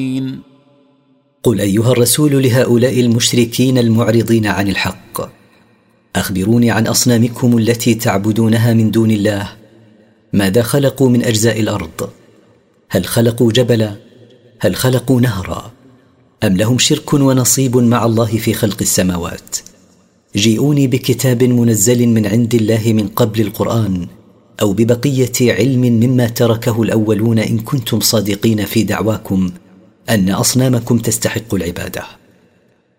قل أيها الرسول لهؤلاء المشركين المعرضين عن الحق: أخبروني عن أصنامكم التي تعبدونها من دون الله، ماذا خلقوا من أجزاء الأرض؟ هل خلقوا جبلا؟ هل خلقوا نهرا؟ أم لهم شرك ونصيب مع الله في خلق السماوات؟ جيئوني بكتاب منزل من عند الله من قبل القرآن، أو ببقية علم مما تركه الأولون إن كنتم صادقين في دعواكم أن أصنامكم تستحق العبادة.